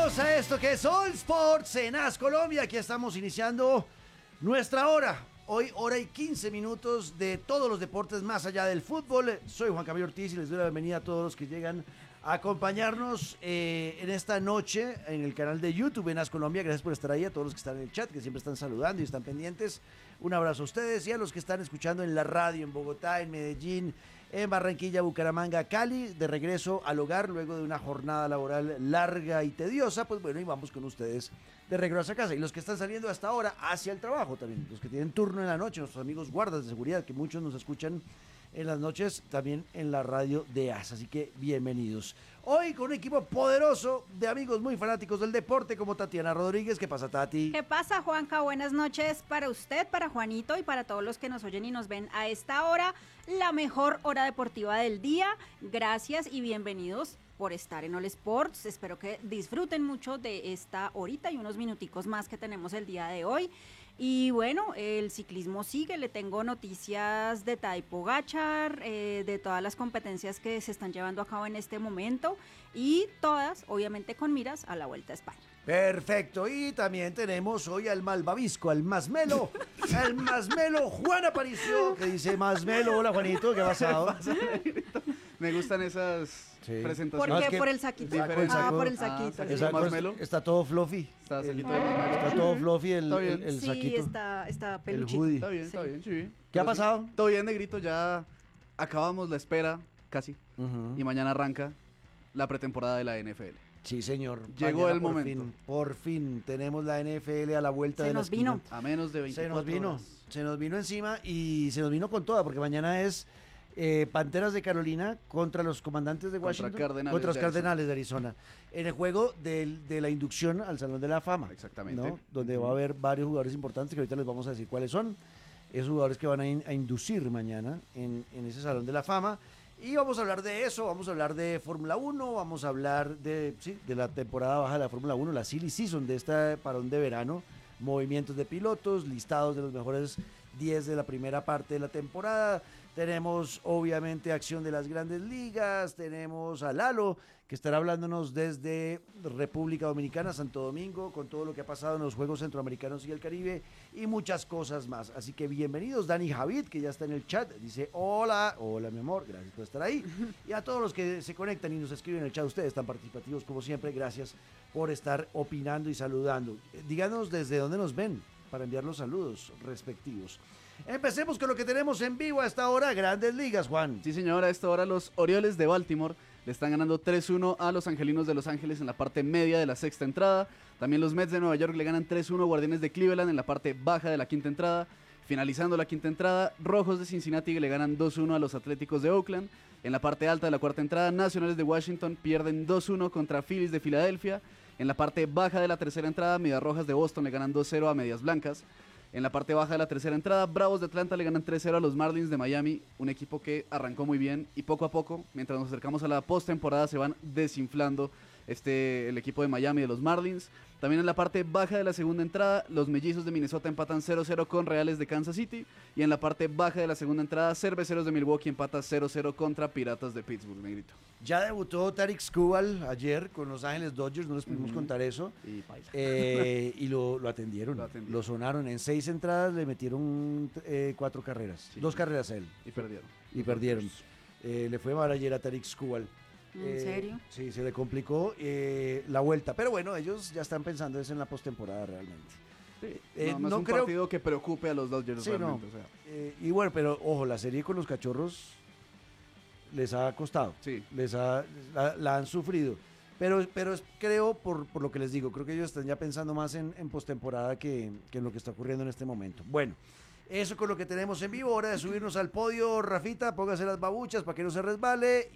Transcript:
Bienvenidos a esto que es All Sports en AS Colombia. Aquí estamos iniciando nuestra hora. Hoy, hora y 15 minutos de todos los deportes más allá del fútbol. Soy Juan Camilo Ortiz y les doy la bienvenida a todos los que llegan a acompañarnos en esta noche en el canal de YouTube en AS Colombia. Gracias por estar ahí, a todos los que están en el chat, que siempre están saludando y están pendientes. Un abrazo a ustedes y a los que están escuchando en la radio en Bogotá, en Medellín, en Barranquilla, Bucaramanga, Cali, de regreso al hogar luego de una jornada laboral larga y tediosa. Pues bueno, y vamos con ustedes de regreso a casa. Y los que están saliendo hasta ahora hacia el trabajo también, los que tienen turno en la noche, nuestros amigos guardas de seguridad, que muchos nos escuchan en las noches también en la radio de AS, así que bienvenidos. Hoy con un equipo poderoso de amigos muy fanáticos del deporte como Tatiana Rodríguez. ¿Qué pasa, Tati? ¿Qué pasa, Juanca? Buenas noches para usted, para Juanito y para todos los que nos oyen y nos ven a esta hora, la mejor hora deportiva del día. Gracias y bienvenidos por estar en All Sports. Espero que disfruten mucho de esta horita y unos minuticos más que tenemos el día de hoy. Y bueno, el ciclismo sigue, le tengo noticias de Tadej Pogačar, de todas las competencias que se están llevando a cabo en este momento y todas, obviamente, con miras a la Vuelta a España. Perfecto, y también tenemos hoy al malvavisco, al masmelo, Juan Aparicio, que dice masmelo. Hola, Juanito, ¿qué ha pasado? Me gustan esas presentaciones. ¿Por qué? Por el saquito. Por el saquito. Está todo fluffy. Está todo fluffy el Sí, saquito. está peluchito. hoodie. Está bien, sí. ¿Qué ha pasado? Todo bien, negrito, ya acabamos la espera, casi. Y mañana arranca la pretemporada de la NFL. Sí, señor. Llegó Mañana, el momento. Por fin tenemos la NFL a la vuelta de la esquina. vino. A menos de 24 horas. Se nos vino encima y se nos vino con toda, porque mañana es Panteras de Carolina contra los Comandantes de Washington, contra los Cardenales de Arizona, en el juego de la inducción al Salón de la Fama. Exactamente. ¿No? Donde va a haber varios jugadores importantes que ahorita les vamos a decir cuáles son. Esos jugadores que van a inducir mañana en ese Salón de la Fama. Y vamos a hablar de eso, vamos a hablar de Fórmula 1, vamos a hablar de la temporada baja de la Fórmula 1, la silly season de esta parón de verano, movimientos de pilotos, listados de los mejores 10 de la primera parte de la temporada. Tenemos obviamente acción de las grandes ligas, tenemos a Lalo que estará hablándonos desde República Dominicana, Santo Domingo, con todo lo que ha pasado en los Juegos Centroamericanos y el Caribe y muchas cosas más. Así que bienvenidos, Dani Javid, que ya está en el chat, dice hola mi amor, gracias por estar ahí. Y a todos los que se conectan y nos escriben en el chat, ustedes tan participativos como siempre, gracias por estar opinando y saludando. Díganos desde dónde nos ven para enviar los saludos respectivos. Empecemos con lo que tenemos en vivo a esta hora, Grandes Ligas, Juan. Sí, señor, a esta hora los Orioles de Baltimore le están ganando 3-1 a los Angelinos de Los Ángeles en la parte media de la sexta entrada. También los Mets de Nueva York le ganan 3-1 a Guardianes de Cleveland en la parte baja de la quinta entrada. Finalizando la quinta entrada, Rojos de Cincinnati le ganan 2-1 a los Atléticos de Oakland. En la parte alta de la cuarta entrada, Nacionales de Washington pierden 2-1 contra Phillies de Filadelfia. En la parte baja de la tercera entrada, Medias Rojas de Boston le ganan 2-0 a Medias Blancas. En la parte baja de la tercera entrada, Bravos de Atlanta le ganan 3-0 a los Marlins de Miami, un equipo que arrancó muy bien y poco a poco, mientras nos acercamos a la postemporada, se van desinflando el equipo de Miami de los Marlins. También en la parte baja de la segunda entrada, los Mellizos de Minnesota empatan 0-0 con Reales de Kansas City. Y en la parte baja de la segunda entrada, Cerveceros de Milwaukee empata 0-0 contra Piratas de Pittsburgh, negrito. Ya debutó Tarik Skubal ayer con Los Ángeles Dodgers, no les pudimos contar eso. Y lo atendieron, lo sonaron. En 6 entradas le metieron 4 carreras, 2 carreras a él. Y perdieron. Le fue mal ayer a Tarik Skubal. ¿En serio? Sí, se le complicó la vuelta. Pero bueno, ellos ya están pensando eso en la postemporada realmente. Sí. No es un partido que preocupe a los Dodgers realmente. No. Y bueno, pero ojo, la serie con los Cachorros les ha costado. Sí. La han sufrido. Pero creo, por lo que les digo, creo que ellos están ya pensando más en postemporada que en lo que está ocurriendo en este momento. Bueno, eso con lo que tenemos en vivo. Hora de subirnos al podio. Rafita, póngase las babuchas para que no se resbale.